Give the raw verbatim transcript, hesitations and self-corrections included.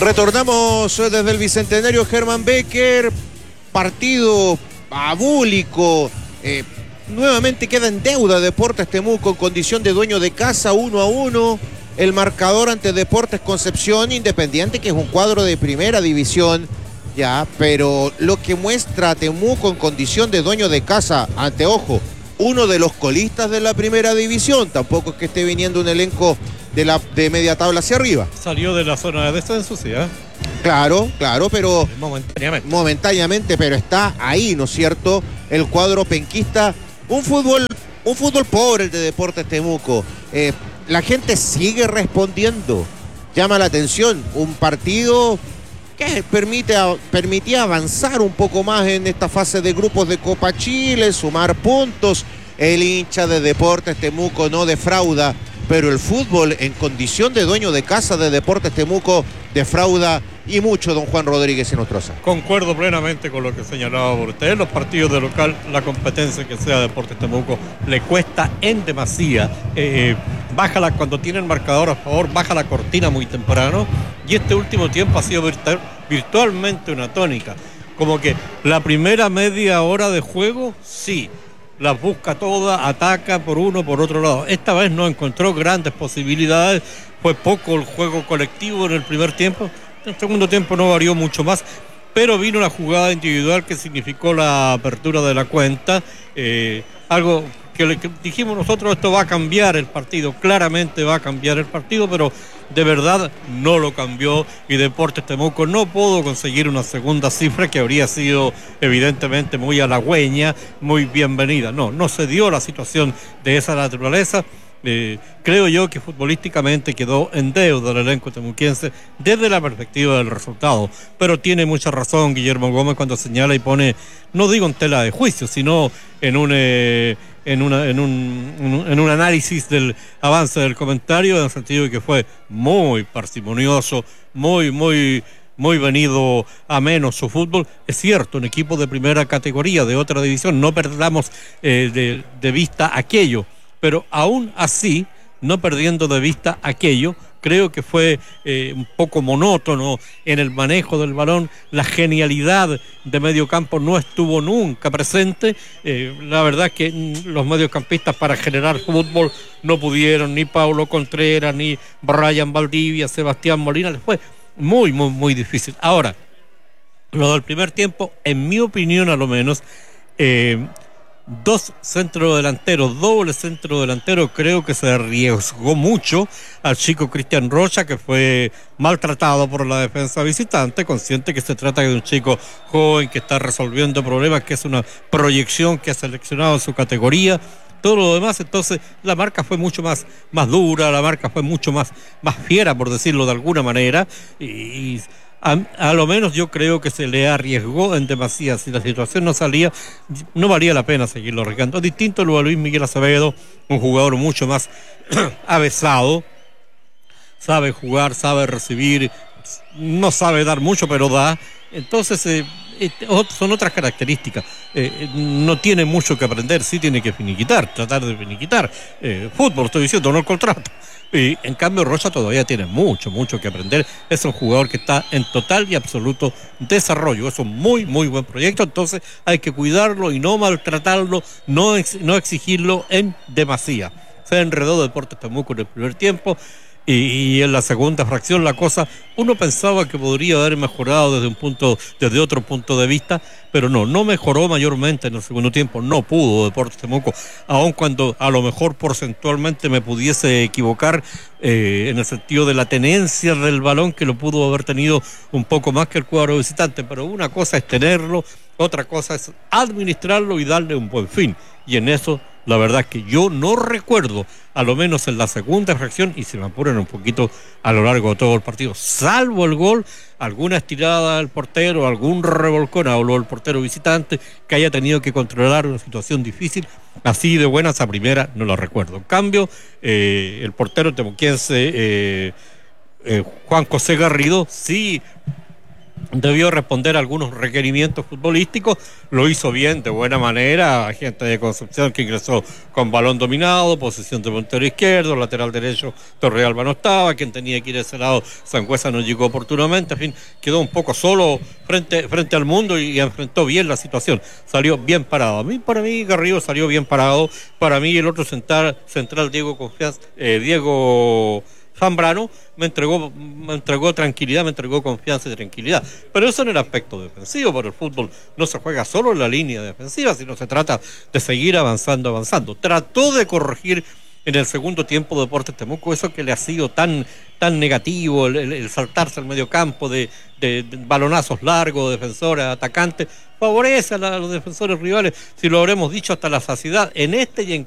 Retornamos desde el Bicentenario Germán Becker, partido abúlico, eh, nuevamente queda en deuda Deportes Temuco en condición de dueño de casa, uno a uno, el marcador ante Deportes Concepción, Independiente, que es un cuadro de primera división, ya, pero lo que muestra Temuco en condición de dueño de casa, ante, ojo, uno de los colistas de la primera división, tampoco es que esté viniendo un elenco de la de media tabla hacia arriba. Salió de la zona de descenso, sí, ¿eh? Claro, claro, pero momentáneamente. momentáneamente, pero está ahí, ¿no es cierto? El cuadro penquista, un fútbol, un fútbol pobre el de Deportes Temuco. Eh, la gente sigue respondiendo, llama la atención, un partido que permite, permitía avanzar un poco más en esta fase de grupos de Copa Chile, sumar puntos. El hincha de Deportes Temuco no defrauda, pero el fútbol en condición de dueño de casa de Deportes Temuco defrauda y mucho, don Juan Rodríguez y Nostroza. Concuerdo plenamente con lo que señalaba por usted. Los partidos de local, la competencia que sea Deportes Temuco le cuesta en demasía. Eh, baja la, cuando tiene el marcador a favor, baja la cortina muy temprano, y este último tiempo ha sido virtual, virtualmente una tónica. Como que la primera media hora de juego, sí, las busca todas, ataca por uno, por otro lado. Esta vez no encontró grandes posibilidades, fue poco el juego colectivo en el primer tiempo. En el segundo tiempo no varió mucho más, pero vino la jugada individual que significó la apertura de la cuenta, eh, algo que, le, que dijimos nosotros, esto va a cambiar el partido, claramente va a cambiar el partido, pero de verdad no lo cambió, y Deportes Temuco no pudo conseguir una segunda cifra que habría sido evidentemente muy halagüeña, muy bienvenida. No, no se dio la situación de esa naturaleza. Eh, creo yo que futbolísticamente quedó en deuda el elenco temuquense desde la perspectiva del resultado, pero tiene mucha razón Guillermo Gómez cuando señala y pone, no digo en tela de juicio, sino en un eh, en, una, en, un, en un análisis del avance del comentario, en el sentido de que fue muy parsimonioso, muy, muy muy venido a menos su fútbol. Es cierto, un equipo de primera categoría, de otra división, no perdamos eh, de, de vista aquello, pero aún así, no perdiendo de vista aquello, creo que fue eh, un poco monótono en el manejo del balón. La genialidad de medio campo no estuvo nunca presente. Eh, la verdad es que los mediocampistas para generar fútbol no pudieron, ni Paulo Contreras, ni Brian Valdivia, Sebastián Molina, les fue muy, muy, muy difícil. Ahora, lo del primer tiempo, en mi opinión a lo menos, eh, dos centrodelanteros, doble centrodelantero, creo que se arriesgó mucho al chico Cristian Rocha, que fue maltratado por la defensa visitante, consciente que se trata de un chico joven que está resolviendo problemas, que es una proyección que ha seleccionado en su categoría, todo lo demás. Entonces la marca fue mucho más, más dura, la marca fue mucho más, más fiera, por decirlo de alguna manera, y, y A, a lo menos yo creo que se le arriesgó en demasía. Si la situación no salía, no valía la pena seguirlo arriesgando. Distinto lo de Luis Miguel Acevedo, un jugador mucho más avesado, sabe jugar, sabe recibir, no sabe dar mucho, pero da. Entonces eh, son otras características. Eh, no tiene mucho que aprender, sí tiene que finiquitar, tratar de finiquitar. Eh, fútbol, estoy diciendo, no el contrato. Y en cambio Rocha todavía tiene mucho, mucho que aprender. Es un jugador que está en total y absoluto desarrollo. Es un muy, muy buen proyecto. Entonces hay que cuidarlo y no maltratarlo, no, ex, no exigirlo en demasía. Se enredó Deportes Temuco en el primer tiempo. Y, y en la segunda fracción la cosa, uno pensaba que podría haber mejorado desde un punto, desde otro punto de vista, pero no, no mejoró mayormente en el segundo tiempo, no pudo Deportes Temuco, aun cuando a lo mejor porcentualmente me pudiese equivocar eh, en el sentido de la tenencia del balón, que lo pudo haber tenido un poco más que el cuadro visitante, pero una cosa es tenerlo, otra cosa es administrarlo y darle un buen fin, y en eso la verdad es que yo no recuerdo, a lo menos en la segunda fracción, y se me apuran un poquito a lo largo de todo el partido, salvo el gol, alguna estirada del portero, algún revolcón, habló el portero visitante, que haya tenido que controlar una situación difícil, así de buenas a primera, no lo recuerdo. En cambio, eh, el portero temuquense, eh, eh, Juan José Garrido, sí debió responder a algunos requerimientos futbolísticos, lo hizo bien, de buena manera. Gente de Concepción que ingresó con balón dominado, posición de puntero izquierdo, lateral derecho, Torrealba no estaba, quien tenía que ir a ese lado, Sangüesa no llegó oportunamente, en fin, quedó un poco solo frente, frente al mundo y, y enfrentó bien la situación, salió bien parado. A mí, para mí, Garrido salió bien parado, para mí el otro central, central Diego Confianza, eh, Diego Zambrano, me entregó, me entregó tranquilidad, me entregó confianza y tranquilidad. Pero eso en el aspecto defensivo, pero el fútbol no se juega solo en la línea defensiva, sino se trata de seguir avanzando, avanzando. Trató de corregir en el segundo tiempo Deportes Temuco eso que le ha sido tan, tan negativo, el, el, el saltarse al medio campo de, de, de balonazos largos, defensores, atacantes, favorece a, la, a los defensores rivales, si lo habremos dicho hasta la saciedad, en este y en